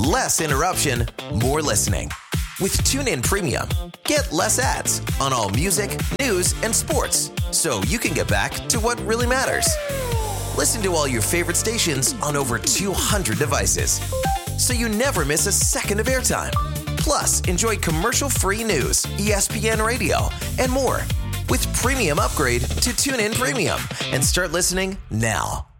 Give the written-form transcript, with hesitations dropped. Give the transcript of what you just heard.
Less interruption, more listening. With TuneIn Premium, get less ads on all music, news, and sports, so you can get back to what really matters. Listen to all your favorite stations on over 200 devices, so you never miss a second of airtime. Plus, enjoy commercial-free news, ESPN Radio, and more. With Premium, upgrade to TuneIn Premium and start listening now.